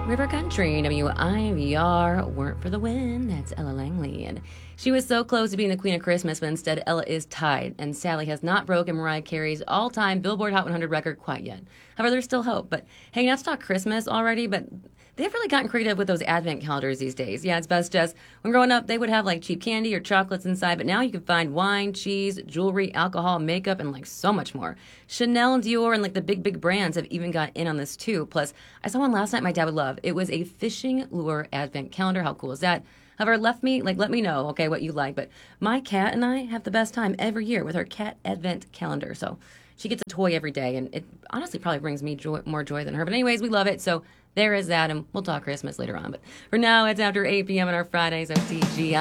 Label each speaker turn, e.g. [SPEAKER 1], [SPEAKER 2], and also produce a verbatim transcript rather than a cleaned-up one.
[SPEAKER 1] River Country, W I V R, Weren't for the Win. That's Ella Langley. And she was so close to being the Queen of Christmas, but instead Ella is tied, and Sally has not broken Mariah Carey's all-time Billboard Hot one hundred record quite yet. However, there's still hope. But hey, not to talk Christmas already, but they've really gotten creative with those advent calendars these days. Yeah, it's best just, when growing up, they would have like cheap candy or chocolates inside, but now you can find wine, cheese, jewelry, alcohol, makeup, and like so much more. Chanel and Dior and like the big, big brands have even got in on this too. Plus, I saw one last night my dad would love. It was a fishing lure advent calendar. How cool is that? However, left me, like, let me know, okay, what you like. But my cat and I have the best time every year with our cat advent calendar. So she gets a toy every day, and it honestly probably brings me joy, more joy than her. But anyways, we love it. So there is that, and we'll talk Christmas later on. But for now, it's after eight p.m. on our Fridays on T G I.